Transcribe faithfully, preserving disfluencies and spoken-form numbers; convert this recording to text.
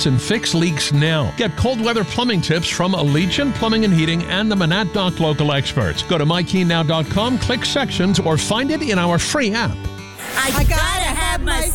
and fix leaks now. Get cold weather plumbing tips from Allegiant Plumbing and Heating and the Monadnock local experts. Go to my key now dot com, click sections, or find it in our free app. I gotta have my